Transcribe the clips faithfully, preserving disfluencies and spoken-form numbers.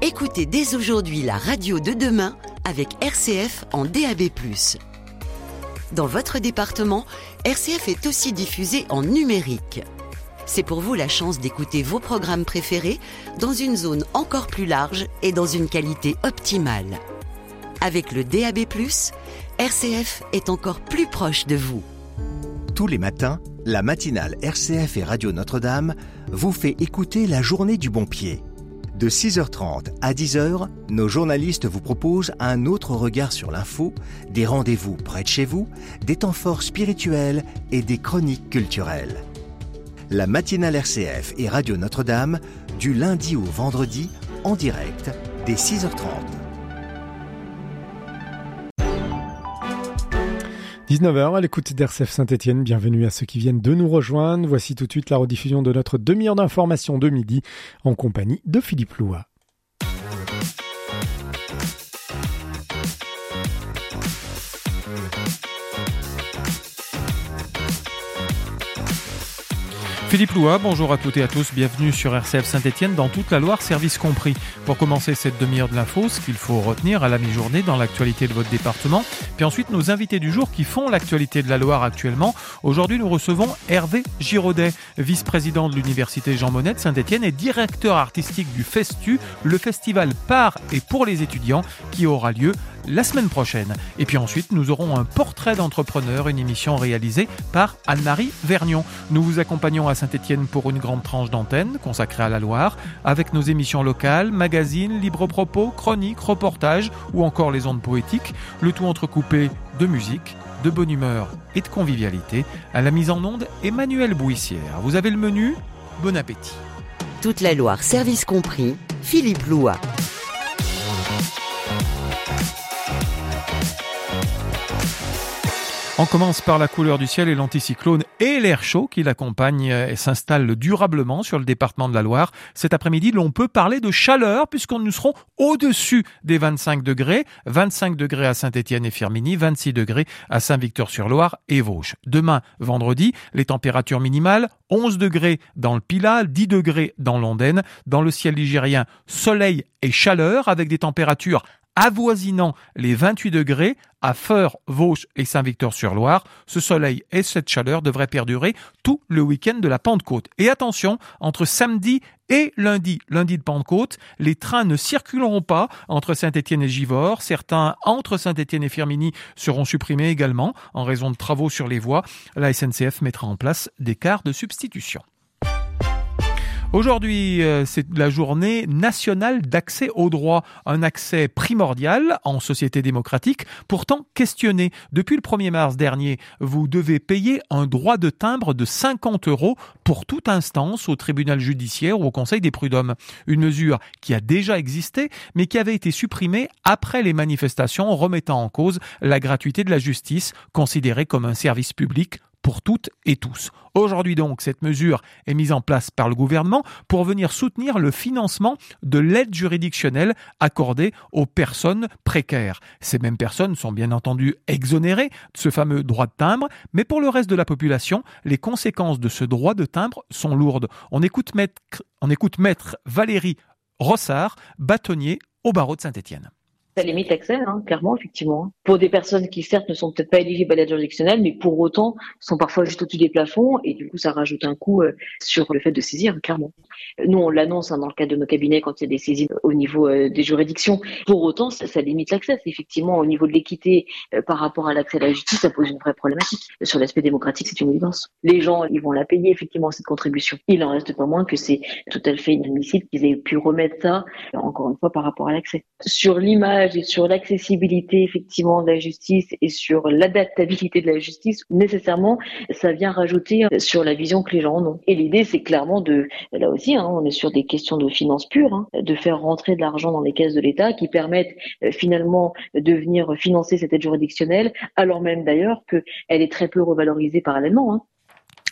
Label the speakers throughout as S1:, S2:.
S1: Écoutez dès aujourd'hui la radio de demain avec R C F en D A B plus. Dans votre département, R C F est aussi diffusé en numérique. C'est pour vous la chance d'écouter vos programmes préférés dans une zone encore plus large et dans une qualité optimale. Avec le D A B plus, R C F est encore plus proche de vous.
S2: Tous les matins, la matinale R C F et Radio Notre-Dame vous fait écouter la journée du bon pied. De six heures trente à dix heures, nos journalistes vous proposent un autre regard sur l'info, des rendez-vous près de chez vous, des temps forts spirituels et des chroniques culturelles. La matinale R C F et Radio Notre-Dame, du lundi au vendredi, en direct, dès six heures trente.
S3: dix-neuf heures à l'écoute d'R C F Saint-Étienne. Bienvenue à ceux qui viennent de nous rejoindre. Voici tout de suite la rediffusion de notre demi-heure d'information de midi en compagnie de Philippe Loua.
S4: Philippe Loua, bonjour à toutes et à tous, bienvenue sur R C F Saint-Étienne dans toute la Loire, service compris. Pour commencer cette demi-heure de l'info, ce qu'il faut retenir à la mi-journée dans l'actualité de votre département, puis ensuite nos invités du jour qui font l'actualité de la Loire actuellement. Aujourd'hui, nous recevons Hervé Giraudet, vice-président de l'Université Jean Monnet de Saint-Étienne et directeur artistique du Festu, le festival par et pour les étudiants qui aura lieu la semaine prochaine. Et puis ensuite, nous aurons un portrait d'entrepreneur, une émission réalisée par Anne-Marie Vergnon. Nous vous accompagnons à Saint-Étienne pour une grande tranche d'antenne consacrée à la Loire, avec nos émissions locales, magazines, libres propos, chroniques, reportages ou encore les ondes poétiques, le tout entrecoupé de musique, de bonne humeur et de convivialité. À la mise en onde, Emmanuel Bouissière. Vous avez le menu ? Bon appétit.
S1: Toute la Loire, service compris, Philippe Loua.
S4: On commence par la couleur du ciel et l'anticyclone et l'air chaud qui l'accompagne et s'installe durablement sur le département de la Loire. Cet après-midi, l'on peut parler de chaleur puisqu'on nous serons au-dessus des vingt-cinq degrés. vingt-cinq degrés à Saint-Étienne et Firminy, vingt-six degrés à Saint-Victor-sur-Loire et Vosges. Demain, vendredi, les températures minimales, onze degrés dans le Pilat, dix degrés dans l'Ondaine. Dans le ciel ligérien, soleil et chaleur avec des températures avoisinant les vingt-huit degrés à Feurs, Vosges et Saint-Victor-sur-Loire. Ce soleil et cette chaleur devraient perdurer tout le week-end de la Pentecôte. Et attention, entre samedi et lundi, lundi de Pentecôte, les trains ne circuleront pas entre Saint-Étienne et Givors. Certains entre Saint-Étienne et Firminy seront supprimés également en raison de travaux sur les voies. La S N C F mettra en place des cars de substitution. Aujourd'hui, c'est la journée nationale d'accès au droit, un accès primordial en société démocratique, pourtant questionné. Depuis le premier mars dernier, vous devez payer un droit de timbre de cinquante euros pour toute instance au tribunal judiciaire ou au conseil des prud'hommes. Une mesure qui a déjà existé, mais qui avait été supprimée après les manifestations remettant en cause la gratuité de la justice, considérée comme un service public pour toutes et tous. Aujourd'hui donc, cette mesure est mise en place par le gouvernement pour venir soutenir le financement de l'aide juridictionnelle accordée aux personnes précaires. Ces mêmes personnes sont bien entendu exonérées de ce fameux droit de timbre, mais pour le reste de la population, les conséquences de ce droit de timbre sont lourdes. On écoute maître, on écoute maître Valérie Rossard, bâtonnier au barreau de Saint-Étienne.
S5: Ça limite l'accès, hein, clairement, effectivement. Pour des personnes qui, certes, ne sont peut-être pas éligibles à l'aide juridictionnelle, mais pour autant, sont parfois juste au-dessus des plafonds, et du coup, ça rajoute un coût euh, sur le fait de saisir, clairement. Nous, on l'annonce hein, dans le cadre de nos cabinets quand il y a des saisines au niveau euh, des juridictions. Pour autant, ça, ça limite l'accès. Effectivement, au niveau de l'équité euh, par rapport à l'accès à la justice, ça pose une vraie problématique. Sur l'aspect démocratique, c'est une évidence. Les gens, ils vont la payer, effectivement, cette contribution. Il en reste pas moins que c'est tout à fait inadmissible qu'ils aient pu remettre ça, encore une fois, par rapport à l'accès. Sur l'image et sur l'accessibilité effectivement de la justice et sur l'adaptabilité de la justice, nécessairement, ça vient rajouter sur la vision que les gens en ont. Et l'idée, c'est clairement de, là aussi, hein, on est sur des questions de finances pures, hein, de faire rentrer de l'argent dans les caisses de l'État qui permettent euh, finalement de venir financer cette aide juridictionnelle, alors même d'ailleurs qu'elle est très peu revalorisée parallèlement, hein.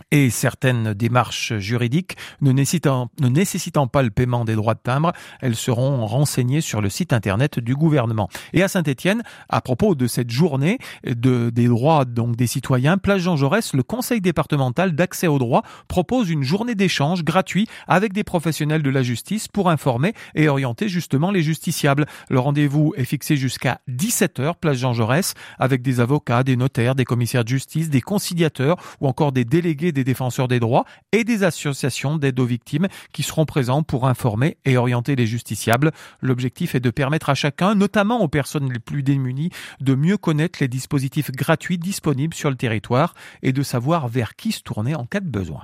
S4: et certaines démarches juridiques ne nécessitant, ne nécessitant pas le paiement des droits de timbre, elles seront renseignées sur le site internet du gouvernement. Et à Saint-Étienne, à propos de cette journée de, des droits donc des citoyens, Place Jean Jaurès, le conseil départemental d'accès aux droits propose une journée d'échange gratuit avec des professionnels de la justice pour informer et orienter justement les justiciables. Le rendez-vous est fixé jusqu'à dix-sept heures, Place Jean Jaurès, avec des avocats, des notaires, des commissaires de justice, des conciliateurs ou encore des délégués des défenseurs des droits et des associations d'aide aux victimes qui seront présents pour informer et orienter les justiciables. L'objectif est de permettre à chacun, notamment aux personnes les plus démunies, de mieux connaître les dispositifs gratuits disponibles sur le territoire et de savoir vers qui se tourner en cas de besoin.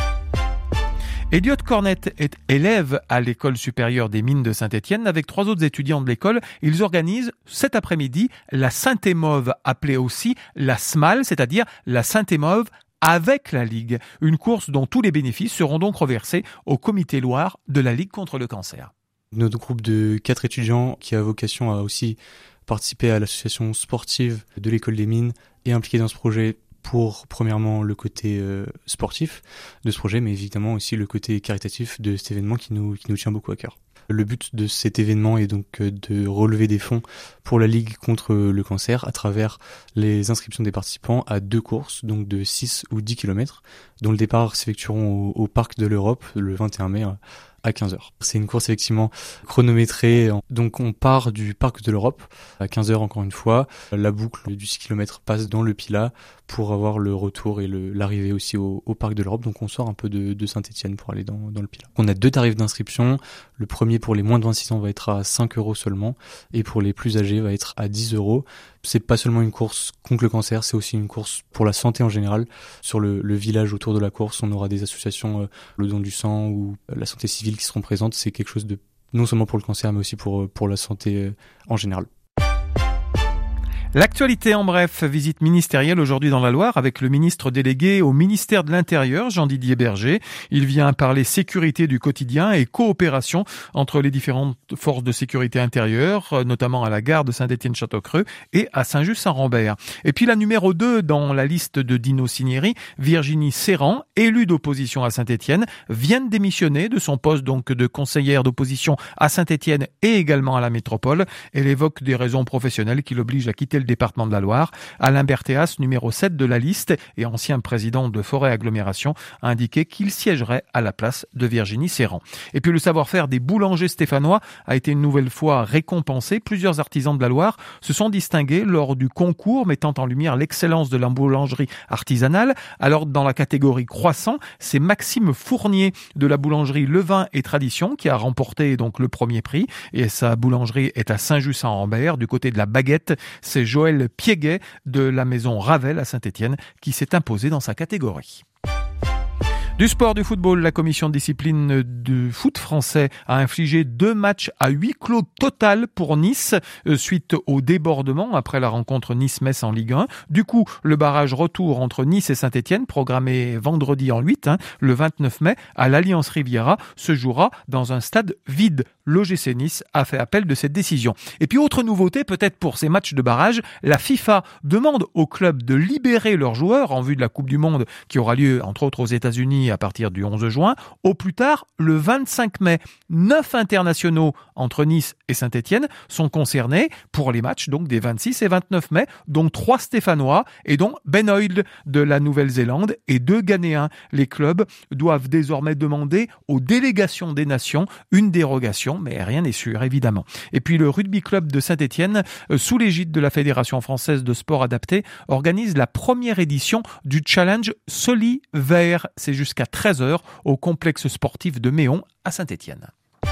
S4: Elliot Cornette est élève à l'école supérieure des mines de Saint-Étienne. Avec trois autres étudiants de l'école, ils organisent cet après-midi la Saint-Émauve, appelée aussi la S M A L, c'est-à-dire la Saint-Émauve avec la Ligue. Une course dont tous les bénéfices seront donc reversés au Comité Loire de la Ligue contre le cancer.
S6: Notre groupe de quatre étudiants qui a vocation à aussi participer à l'association sportive de l'école des mines est impliqué dans ce projet pour, premièrement, le côté euh, sportif de ce projet, mais évidemment aussi le côté caritatif de cet événement qui nous, qui nous tient beaucoup à cœur. Le but de cet événement est donc de relever des fonds pour la Ligue contre le cancer à travers les inscriptions des participants à deux courses, donc de six ou dix kilomètres, dont le départ s'effectueront au, au Parc de l'Europe le vingt et un mai à quinze heures. C'est une course effectivement chronométrée, donc on part du Parc de l'Europe à quinze heures encore une fois. La boucle du six kilomètres passe dans le Pilat pour avoir le retour et le, l'arrivée aussi au, au Parc de l'Europe, donc on sort un peu de, de Saint-Étienne pour aller dans, dans le Pilat. On a deux tarifs d'inscription, le premier pour les moins de vingt-six ans va être à cinq euros seulement et pour les plus âgés va être à dix euros. C'est pas seulement une course contre le cancer, c'est aussi une course pour la santé en général. Sur le, le village autour de la course, on aura des associations, euh, le don du sang ou euh, la santé civile qui seront présentes. C'est quelque chose de non seulement pour le cancer, mais aussi pour, pour la santé euh, en général.
S4: L'actualité en bref, visite ministérielle aujourd'hui dans la Loire avec le ministre délégué au ministère de l'Intérieur, Jean-Didier Berger. Il vient parler sécurité du quotidien et coopération entre les différentes forces de sécurité intérieure, notamment à la gare de Saint-Étienne-Châteaucreux et à Saint-Just-Saint-Rambert. Et puis la numéro deux dans la liste de Dino Cinieri, Virginie Serran, élue d'opposition à Saint-Étienne, vient de démissionner de son poste donc de conseillère d'opposition à Saint-Étienne et également à la métropole. Elle évoque des raisons professionnelles qui l'obligent à quitter le département de la Loire. Alain Berthéas, numéro sept de la liste et ancien président de Forêt Agglomération, a indiqué qu'il siégerait à la place de Virginie Serran. Et puis le savoir-faire des boulangers stéphanois a été une nouvelle fois récompensé. Plusieurs artisans de la Loire se sont distingués lors du concours mettant en lumière l'excellence de la boulangerie artisanale. Alors dans la catégorie croissant, c'est Maxime Fournier de la boulangerie Levain et Tradition qui a remporté donc le premier prix et sa boulangerie est à Saint-Just-Saint-Rambert. Du côté de la baguette, c'est Joël Piéguet de la maison Ravel à Saint-Étienne qui s'est imposé dans sa catégorie. Du sport, du football, la commission de discipline du foot français a infligé deux matchs à huis clos total pour Nice suite au débordement après la rencontre Nice-Metz en Ligue un. Du coup, le barrage retour entre Nice et Saint-Étienne, programmé vendredi en huit, hein, le vingt-neuf mai, à l'Alliance Riviera, se jouera dans un stade vide. L'O G C Nice a fait appel de cette décision. Et puis, autre nouveauté, peut-être pour ces matchs de barrage, la FIFA demande aux clubs de libérer leurs joueurs en vue de la Coupe du Monde qui aura lieu, entre autres, aux États-Unis à partir du onze juin, au plus tard le vingt-cinq mai. Neuf internationaux entre Nice et Saint-Étienne sont concernés pour les matchs donc des vingt-six et vingt-neuf mai, dont trois Stéphanois et dont Ben Oyle de la Nouvelle-Zélande et deux Ghanéens. Les clubs doivent désormais demander aux délégations des nations une dérogation, mais rien n'est sûr évidemment. Et puis le rugby club de Saint-Étienne, sous l'égide de la Fédération française de sport adapté, organise la première édition du challenge Soli Vert. C'est jusqu'à treize heures au complexe sportif de Méon à Saint-Étienne.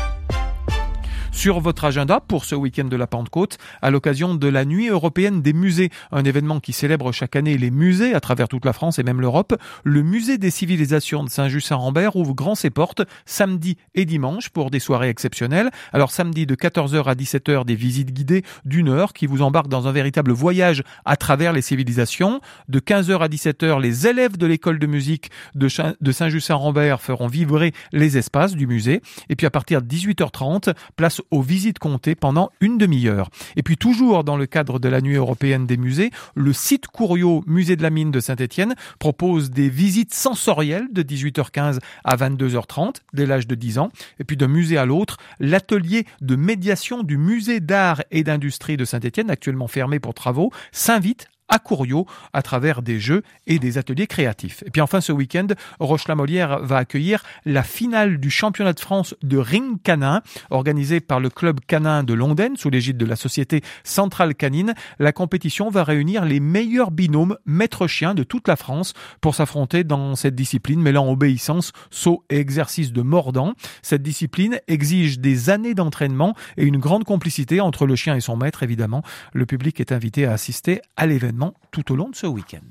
S4: Sur votre agenda pour ce week-end de la Pentecôte, à l'occasion de la Nuit européenne des musées, un événement qui célèbre chaque année les musées à travers toute la France et même l'Europe, le musée des civilisations de Saint-Just-Saint-Rambert ouvre grand ses portes samedi et dimanche pour des soirées exceptionnelles. Alors samedi de quatorze heures à dix-sept heures, des visites guidées d'une heure qui vous embarquent dans un véritable voyage à travers les civilisations. De quinze heures à dix-sept heures, les élèves de l'école de musique de Saint-Just-Saint-Rambert feront vibrer les espaces du musée. Et puis à partir de dix-huit heures trente, place aux visites comptées pendant une demi-heure. Et puis toujours dans le cadre de la Nuit européenne des musées, le site Couriot Musée de la Mine de Saint-Étienne propose des visites sensorielles de dix-huit heures quinze à vingt-deux heures trente dès l'âge de dix ans. Et puis d'un musée à l'autre, l'atelier de médiation du musée d'art et d'industrie de Saint-Étienne, actuellement fermé pour travaux, s'invite à Couriot à travers des jeux et des ateliers créatifs. Et puis enfin ce week-end, Roche-la-Molière va accueillir la finale du championnat de France de ring canin organisé par le club canin de Londaine sous l'égide de la société Centrale Canine. La compétition va réunir les meilleurs binômes maîtres-chiens de toute la France pour s'affronter dans cette discipline mêlant obéissance, saut et exercice de mordant. Cette discipline exige des années d'entraînement et une grande complicité entre le chien et son maître évidemment. Le public est invité à assister à l'événement tout au long de ce week-end.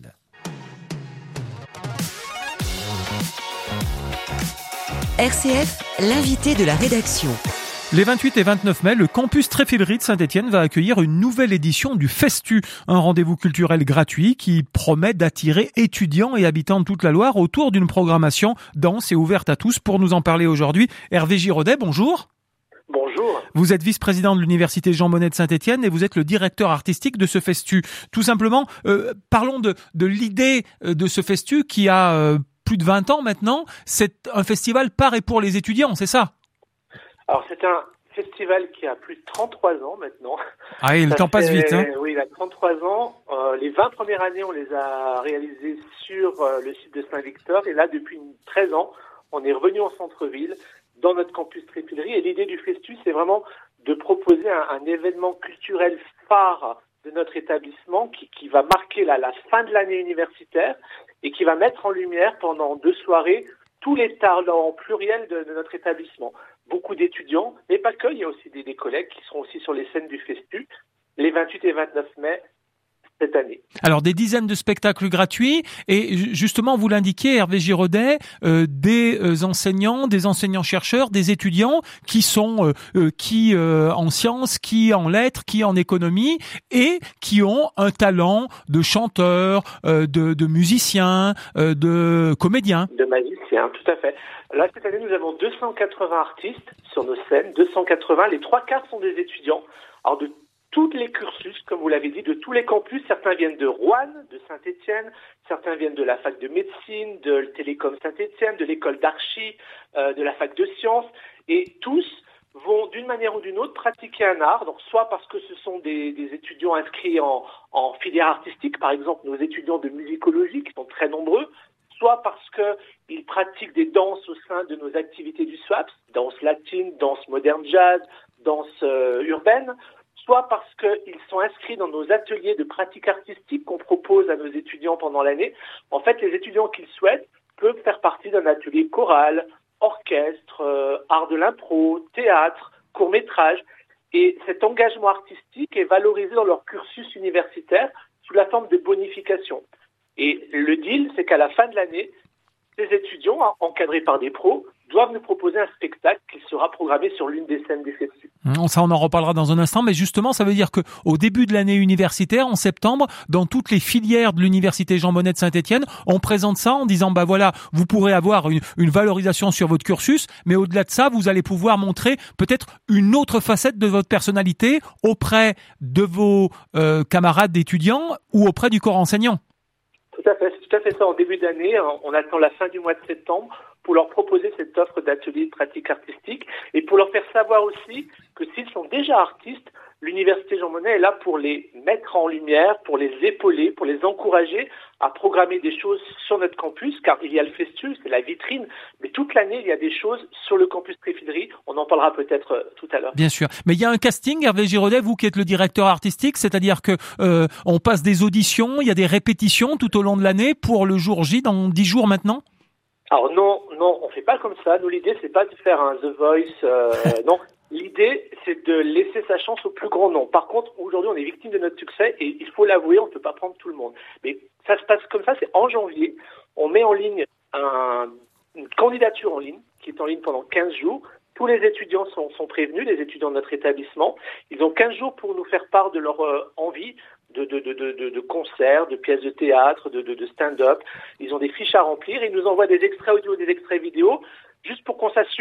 S1: R C F, l'invité de la rédaction.
S4: Les vingt-huit et vingt-neuf mai, le campus Tréfilerie de Saint-Étienne va accueillir une nouvelle édition du Festu, un rendez-vous culturel gratuit qui promet d'attirer étudiants et habitants de toute la Loire autour d'une programmation dense et ouverte à tous. Pour nous en parler aujourd'hui, Hervé Giraudet, bonjour.
S7: Bonjour.
S4: Vous êtes vice-président de l'université Jean Monnet de Saint-Étienne et vous êtes le directeur artistique de ce Festu. Tout simplement, euh, parlons de, de l'idée de ce Festu qui a euh, plus de vingt ans maintenant. C'est un festival par et pour les étudiants, c'est ça?
S7: Alors c'est un festival qui a plus de trente-trois ans maintenant.
S4: Ah et le
S7: Ça
S4: temps passe
S7: fait,
S4: vite. Hein.
S7: Oui, il a trente-trois ans. Euh, les vingt premières années, on les a réalisées sur euh, le site de Saint-Victor. Et là, depuis treize ans, on est revenu en centre-ville, dans notre campus Tréfilerie. Et l'idée du Festu, c'est vraiment de proposer un, un événement culturel phare de notre établissement qui, qui va marquer la, la fin de l'année universitaire et qui va mettre en lumière pendant deux soirées tous les talents pluriels de, de notre établissement. Beaucoup d'étudiants, mais pas que, il y a aussi des, des collègues qui seront aussi sur les scènes du Festu les vingt-huit et vingt-neuf mai cette année.
S4: Alors des dizaines de spectacles gratuits et justement vous l'indiquiez Hervé Giraudet, euh, des euh, enseignants, des enseignants-chercheurs, des étudiants qui sont euh, qui euh, en sciences, qui en lettres, qui en économie et qui ont un talent de chanteur, euh, de, de musicien, euh, de comédien.
S7: De magicien, tout à fait. Là cette année nous avons deux cent quatre-vingts artistes sur nos scènes, deux cent quatre-vingts, les trois quarts sont des étudiants. Alors de tous les cursus, comme vous l'avez dit, de tous les campus. Certains viennent de Roanne, de Saint-Étienne, certains viennent de la fac de médecine, de Télécom Saint-Étienne, de l'école d'archi, euh, de la fac de sciences. Et tous vont d'une manière ou d'une autre pratiquer un art, donc soit parce que ce sont des, des étudiants inscrits en, en filière artistique, par exemple nos étudiants de musicologie qui sont très nombreux, soit parce qu'ils pratiquent des danses au sein de nos activités du SWAPS, danse latine, danse moderne jazz, danse euh, urbaine, soit parce qu'ils sont inscrits dans nos ateliers de pratique artistique qu'on propose à nos étudiants pendant l'année. En fait, les étudiants qui le souhaitent peuvent faire partie d'un atelier choral, orchestre, euh, art de l'impro, théâtre, court-métrage. Et cet engagement artistique est valorisé dans leur cursus universitaire sous la forme de bonification. Et le deal, c'est qu'à la fin de l'année, les étudiants, encadrés par des pros, doivent nous proposer un spectacle qui sera programmé sur l'une des scènes du Festu.
S4: Ça, on en reparlera dans un instant, mais justement, ça veut dire que au début de l'année universitaire, en septembre, dans toutes les filières de l'université Jean Monnet de Saint-Étienne, on présente ça en disant, bah voilà, vous pourrez avoir une, une valorisation sur votre cursus, mais au-delà de ça, vous allez pouvoir montrer peut-être une autre facette de votre personnalité auprès de vos euh, camarades d'étudiants ou auprès du corps enseignant.
S7: Tout à fait, c'est tout à fait ça. En début d'année, on attend la fin du mois de septembre pour leur proposer cette offre d'atelier de pratique artistique et pour leur faire savoir aussi que s'ils sont déjà artistes, l'université Jean Monnet est là pour les mettre en lumière, pour les épauler, pour les encourager à programmer des choses sur notre campus, car il y a le Festu, c'est la vitrine, mais toute l'année, il y a des choses sur le campus Tréfilerie. On en parlera peut-être tout à l'heure.
S4: Bien sûr. Mais il y a un casting, Hervé Giraudet, vous qui êtes le directeur artistique, c'est-à-dire que euh, on passe des auditions, il y a des répétitions tout au long de l'année pour le jour J, dans dix jours maintenant?
S7: Alors non, non, on fait pas comme ça. Nous, l'idée, c'est pas de faire un The Voice, euh, non. L'idée, c'est de laisser sa chance au plus grand nombre. Par contre, aujourd'hui, on est victime de notre succès et il faut l'avouer, on ne peut pas prendre tout le monde. Mais ça se passe comme ça, c'est en janvier. On met en ligne un, une candidature en ligne qui est en ligne pendant quinze jours. Tous les étudiants sont, sont prévenus, les étudiants de notre établissement. Ils ont quinze jours pour nous faire part de leur euh, envie de, de, de, de, de concerts, de pièces de théâtre, de, de, de stand-up. Ils ont des fiches à remplir. Ils nous envoient des extraits audio, des extraits vidéo, juste pour qu'on s'assure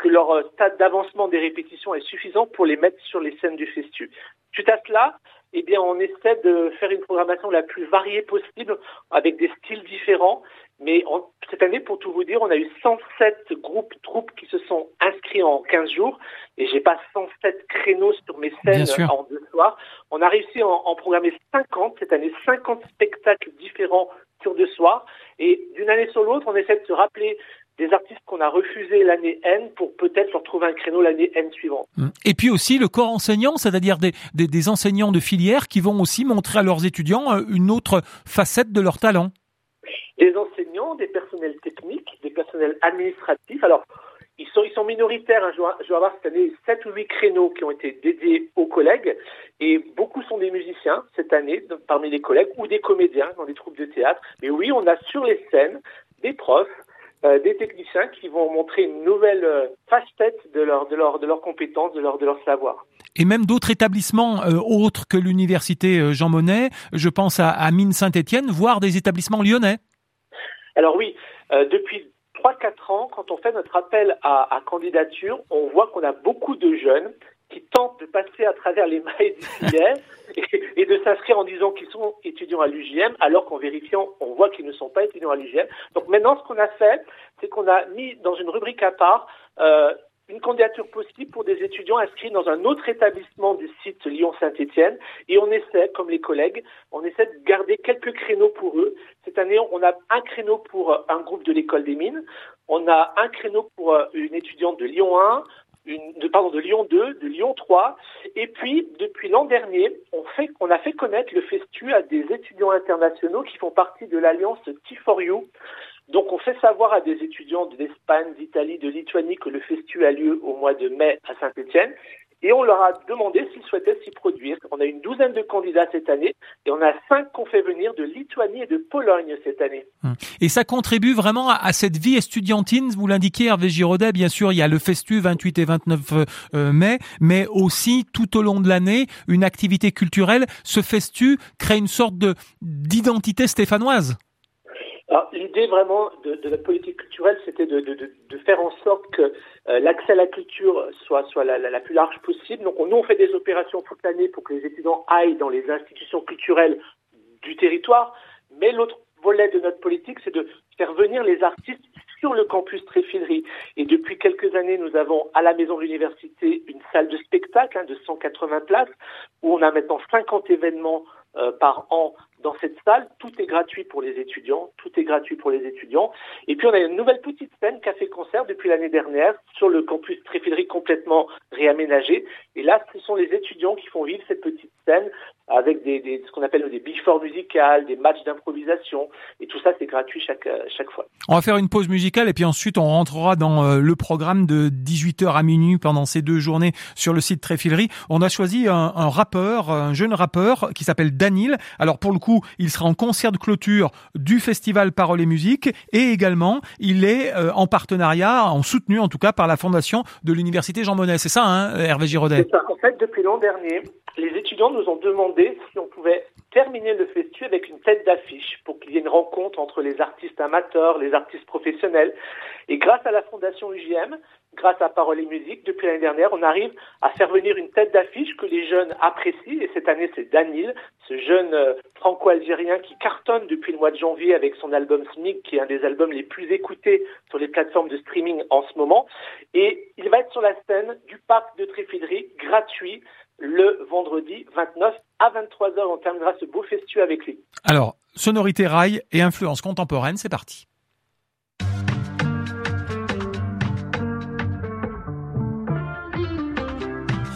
S7: que leur euh, stade d'avancement des répétitions est suffisant pour les mettre sur les scènes du festu. Suite à cela, eh bien, on essaie de faire une programmation la plus variée possible avec des styles différents. Mais on, cette année, pour tout vous dire, on a eu cent sept groupes, troupes qui se sont inscrits en quinze jours. Et j'ai pas cent sept créneaux sur mes scènes en deux soirs. On a réussi à en, en programmer cinquante cette année, cinquante spectacles différents sur deux soirs. Et d'une année sur l'autre, on essaie de se rappeler des artistes qu'on a refusés l'année N pour peut-être leur trouver un créneau l'année N suivante.
S4: Et puis aussi le corps enseignant, c'est-à-dire des, des, des enseignants de filière qui vont aussi montrer à leurs étudiants une autre facette de leur talent.
S7: Des enseignants, des personnels techniques, des personnels administratifs. Alors, ils sont, ils sont minoritaires. Hein. Je, dois, je dois avoir cette année sept ou huit créneaux qui ont été dédiés aux collègues. Et beaucoup sont des musiciens cette année, parmi les collègues, ou des comédiens dans des troupes de théâtre. Mais oui, on a sur les scènes des profs, Euh, des techniciens qui vont montrer une nouvelle euh, facette de leur de leur de leurs compétences, de leur de leur savoir.
S4: Et même d'autres établissements euh, autres que l'université euh, Jean Monnet, je pense à, à Mines Saint-Étienne, voire des établissements lyonnais.
S7: Alors oui, euh, depuis trois quatre ans, quand on fait notre appel à, à candidature, on voit qu'on a beaucoup de jeunes qui tentent de passer à travers les mailles du filet et, et de s'inscrire en disant qu'ils sont étudiants à l'U J M, alors qu'en vérifiant, on voit qu'ils ne sont pas étudiants à l'U J M. Donc maintenant, ce qu'on a fait, c'est qu'on a mis dans une rubrique à part euh, une candidature possible pour des étudiants inscrits dans un autre établissement du site Lyon-Saint-Étienne. Et on essaie, comme les collègues, on essaie de garder quelques créneaux pour eux. Cette année, on a un créneau pour un groupe de l'école des mines. On a un créneau pour une étudiante de Lyon un, Une, de, pardon, de Lyon deux, de Lyon trois. Et puis, depuis l'an dernier, on, fait, on a fait connaître le festu à des étudiants internationaux qui font partie de l'alliance T quatre U. Donc, on fait savoir à des étudiants d'Espagne, d'Italie, de Lituanie que le festu a lieu au mois de mai à Saint-Étienne. Et on leur a demandé s'ils souhaitaient s'y produire. On a une douzaine de candidats cette année et on a cinq qu'on fait venir de Lituanie et de Pologne cette année.
S4: Et ça contribue vraiment à, à cette vie estudiantine, vous l'indiquez Hervé Giraudet, bien sûr, il y a le festu vingt-huit et vingt-neuf mai, mais aussi tout au long de l'année, une activité culturelle. Ce festu crée une sorte de d'identité stéphanoise.
S7: Alors, l'idée vraiment de, de notre politique culturelle, c'était de, de, de faire en sorte que euh, l'accès à la culture soit, soit la, la, la plus large possible. Donc, on, nous, on fait des opérations toute l'année pour que les étudiants aillent dans les institutions culturelles du territoire. Mais l'autre volet de notre politique, c'est de faire venir les artistes sur le campus Tréfilerie. Et depuis quelques années, nous avons à la maison de l'université une salle de spectacle hein, de cent quatre-vingts places où on a maintenant cinquante événements euh, par an dans cette salle. Tout est gratuit pour les étudiants, tout est gratuit pour les étudiants. Et puis on a une nouvelle petite scène café-concert depuis l'année dernière sur le campus Tréfilerie complètement réaménagé. Et là, ce sont les étudiants qui font vivre cette petite scène avec des, des ce qu'on appelle des before musicales, des matchs d'improvisation. Et tout ça, c'est gratuit chaque chaque fois.
S4: On va faire une pause musicale et puis ensuite on rentrera dans euh, le programme de dix-huit heures à minuit pendant ces deux journées sur le site Tréfilerie. On a choisi un, un rappeur, un jeune rappeur qui s'appelle Danil. Alors pour le coup, il sera en concert de clôture du festival Paroles et Musique et également il est euh, en partenariat, en soutenu en tout cas par la fondation de l'université Jean Monnet. C'est ça, hein, Hervé Giraudet?
S7: C'est ça. En fait, depuis l'an dernier, les étudiants nous ont demandé si on pouvait terminer le festu avec une tête d'affiche pour qu'il y ait une rencontre entre les artistes amateurs, les artistes professionnels. Et grâce à la fondation U J M, grâce à Paroles et Musique, depuis l'année dernière, on arrive à faire venir une tête d'affiche que les jeunes apprécient. Et cette année, c'est Danil, ce jeune euh, franco-algérien qui cartonne depuis le mois de janvier avec son album Smig, qui est un des albums les plus écoutés sur les plateformes de streaming en ce moment. Et il va être sur la scène du parc de Tréfilerie, gratuit, le vendredi vingt-neuf à vingt-trois heures. On terminera ce beau festu avec lui.
S4: Alors, sonorité rail et influence contemporaine, c'est parti.